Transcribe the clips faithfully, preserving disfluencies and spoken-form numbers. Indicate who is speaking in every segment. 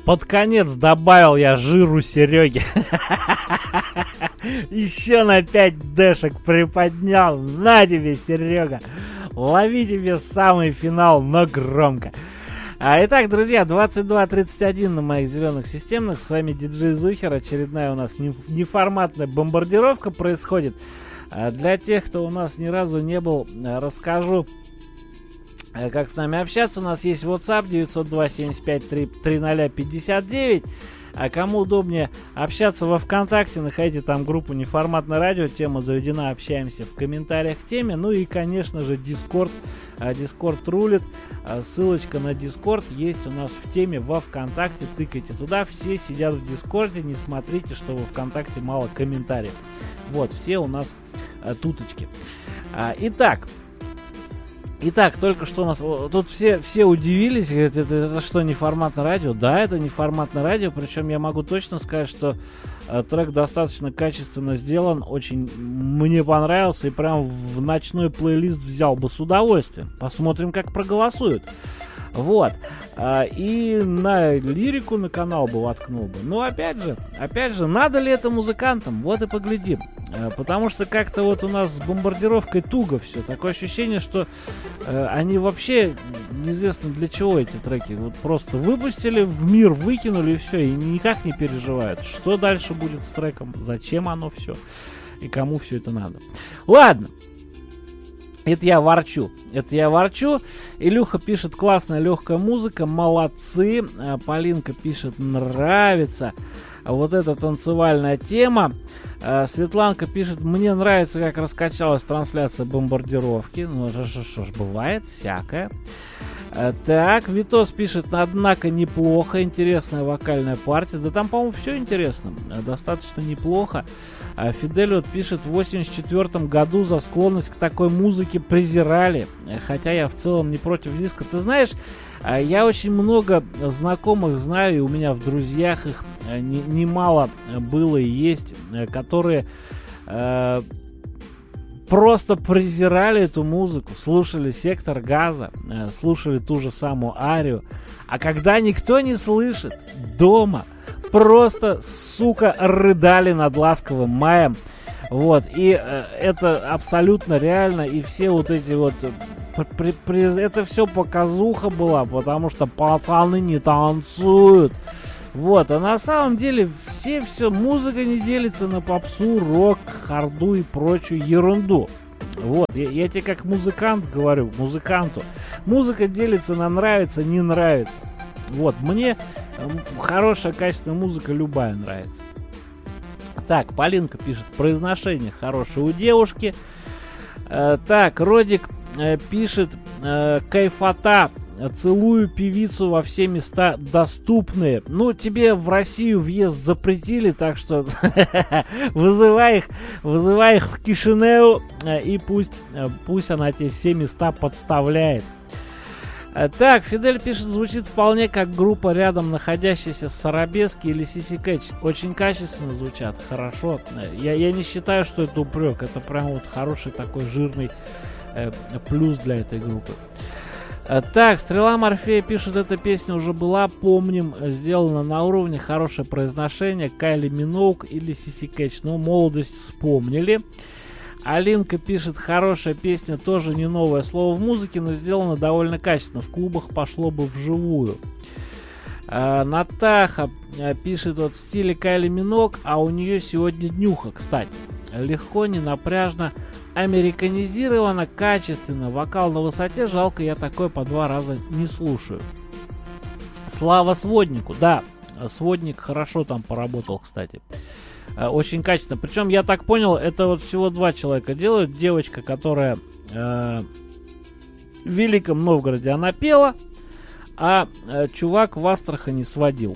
Speaker 1: Под конец добавил я жиру Сереги. Еще на пять дэшек приподнял. На тебе, Серега. Лови тебе самый финал, но громко. А, итак, друзья, двадцать два тридцать один на моих зеленых системных. С вами диджей Зухер. Очередная у нас неформатная бомбардировка происходит. А для тех, кто у нас ни разу не был, расскажу, как с нами общаться. У нас есть WhatsApp девять ноль два семь пять три три ноль пять девять. А кому удобнее общаться во ВКонтакте, находите там группу «Неформатное радио», тема заведена, общаемся в комментариях к теме. Ну и, конечно же, Discord. Discord рулит. Ссылочка на Discord есть у нас в теме во ВКонтакте. Тыкайте туда, все сидят в Дискорде. Не смотрите, что во ВКонтакте мало комментариев. Вот, все у нас туточки. Итак. Итак, только что у нас... Тут все, все удивились, говорят, это, это что, неформатное радио? Да, это неформатное радио, причем я могу точно сказать, что э, трек достаточно качественно сделан, очень мне понравился, и прям в ночной плейлист взял бы с удовольствием. Посмотрим, как проголосуют. Вот. А, и на лирику на канал бы воткнул бы. Но опять же, опять же, надо ли это музыкантам? Вот и поглядим. А, потому что как-то вот у нас с бомбардировкой туго все. Такое ощущение, что а, они вообще неизвестно для чего эти треки. Вот просто выпустили, в мир выкинули и все. И никак не переживают, что дальше будет с треком, зачем оно все и кому все это надо. Ладно. Это я ворчу. Это я ворчу. Илюха пишет: классная легкая музыка, молодцы. Полинка пишет: нравится. Вот эта танцевальная тема. Светланка пишет: мне нравится, как раскачалась трансляция бомбардировки. Ну, что ж, бывает всякое. Так, Витос пишет: однако неплохо, интересная вокальная партия. Да там, по-моему, все интересно. Достаточно неплохо. Фидель вот пишет: в восемьдесят четвёртом году за склонность к такой музыке презирали. Хотя я в целом не против диска. Ты знаешь, я очень много знакомых знаю, и у меня в друзьях их немало было и есть, которые э, просто презирали эту музыку, слушали «Сектор газа», э, слушали ту же самую «Арию». А когда никто не слышит, дома просто, сука, рыдали над «Ласковым маем». Вот, и э, это абсолютно реально, и все вот эти вот... При, при, это все показуха была, потому что пацаны не танцуют. Вот, а на самом деле все, все, музыка не делится на попсу, рок, харду и прочую ерунду. Вот, я, я тебе как музыкант говорю, музыканту. Музыка делится на нравится, не нравится. Вот, мне э, хорошая, качественная музыка любая нравится. Так, Полинка пишет: произношение хорошее у девушки. Э, так, Родик э, пишет: э, кайфота. Целую певицу во все места доступные. Ну, тебе в Россию въезд запретили, так что вызывай их, вызывай их в Кишинев, и пусть, пусть она тебе все места подставляет. Так, Фидель пишет: звучит вполне как группа, рядом находящаяся с Арабески или Сиси Кэтч. Очень качественно звучат, хорошо. Я, я не считаю, что это упрек. Это прям вот хороший такой жирный э, плюс для этой группы. Так, Стрела Морфея пишет: эта песня уже была, помним, сделана на уровне, хорошее произношение, Кайли Миноуг или Сиси Кэтч, но молодость вспомнили. Алинка пишет: хорошая песня, тоже не новое слово в музыке, но сделана довольно качественно, в клубах пошло бы вживую. А, Натаха пишет: вот в стиле Кайли Миноуг, а у нее сегодня днюха, кстати, легко, не напряжно, американизировано, качественно, вокал на высоте, жалко, я такое по два раза не слушаю. Слава Своднику, да, Сводник хорошо там поработал, кстати, очень качественно, причем я так понял, это вот всего два человека делают, девочка, которая э, в Великом Новгороде она пела, а э, чувак в Астрахани сводил,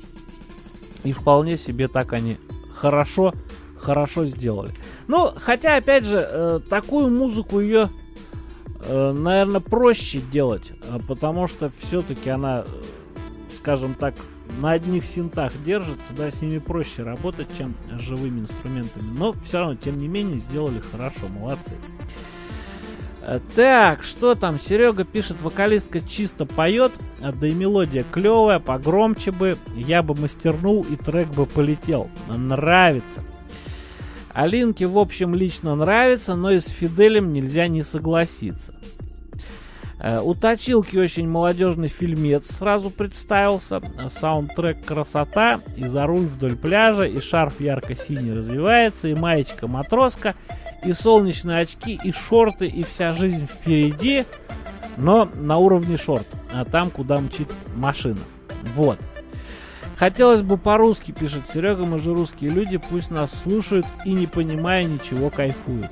Speaker 1: и вполне себе так они хорошо, хорошо сделали. Ну, хотя, опять же, э, такую музыку ее, э, наверное, проще делать, э, потому что все-таки она, э, скажем так, на одних синтах держится, да, с ними проще работать, чем с живыми инструментами. Но все равно, тем не менее, сделали хорошо, молодцы. Так, что там? Серега пишет, вокалистка чисто поет, да и мелодия клевая, погромче бы, я бы мастернул и трек бы полетел. Нравится. Алинке, в общем, лично нравится, но и с Фиделем нельзя не согласиться. У Точилки очень молодежный фильмец сразу представился. Саундтрек красота, и за руль вдоль пляжа, и шарф ярко-синий развивается, и маечка матроска, и солнечные очки, и шорты, и вся жизнь впереди, но на уровне шорт, а там, куда мчит машина. Вот. Хотелось бы по-русски, пишет Серега, мы же русские люди, пусть нас слушают и, не понимая ничего, кайфуют.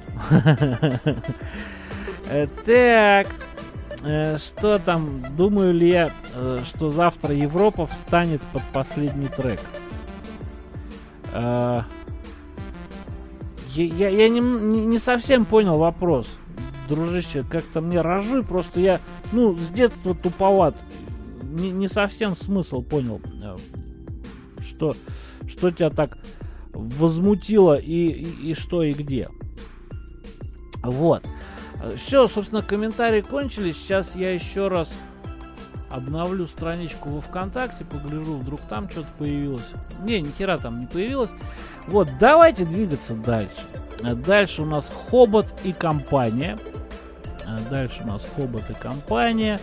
Speaker 1: Так, что там, думаю ли я, что завтра Европа встанет под последний трек? Я, я, я не, не совсем понял вопрос, дружище, как-то мне рожи, просто я, ну, с детства туповат, не, не совсем смысл понял, что, что тебя так возмутило и, и, и что и где. Вот. Все, собственно, комментарии кончились. Сейчас я еще раз обновлю страничку во ВКонтакте, погляжу, вдруг там что-то появилось. Не, ни хера там не появилось. Вот, давайте двигаться дальше. Дальше у нас Хобот и компания. Дальше у нас Хобот и компания.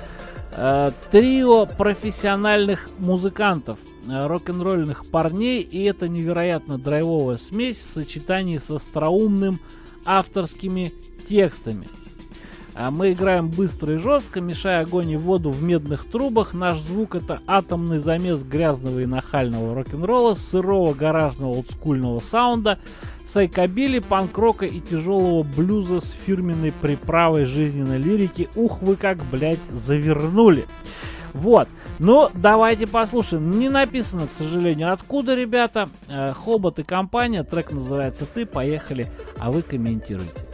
Speaker 1: Трио профессиональных музыкантов, рок-н-ролльных парней, и это невероятно драйвовая смесь в сочетании с остроумным авторскими текстами. Мы играем быстро и жестко, мешая огонь и воду в медных трубах. Наш звук — это атомный замес грязного и нахального рок-н-ролла, сырого гаражного олдскульного саунда, сайкобили, панк-рока и тяжелого блюза с фирменной приправой жизненной лирики. Ух, вы как, блядь, завернули. Вот. Ну, давайте послушаем. Не написано, к сожалению, откуда, ребята. Хобот и компания. Трек называется «Ты». Поехали, а вы комментируйте.